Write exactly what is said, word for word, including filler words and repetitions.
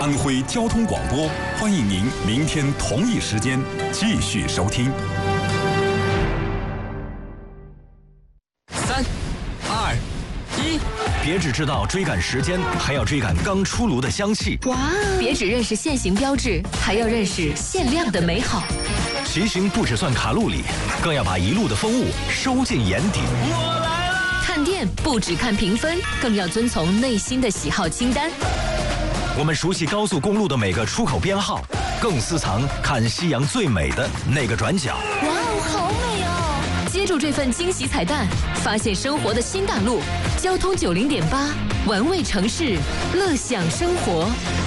安徽交通广播，欢迎您明天同一时间继续收听。 三、二、一， 别只知道追赶时间，还要追赶刚出炉的香气。 哇！别只认识限行标志，还要认识限量的美好。 骑行不只算卡路里，更要把一路的风物收进眼底。 我来了！ 看店不只看评分，更要遵从内心的喜好清单。 我们熟悉高速公路的每个出口编号，更私藏看夕阳最美的那个转角。 哇哦，好美哦！接住这份惊喜彩蛋，发现生活的新大陆。交通九零点八，玩味城市，乐享生活。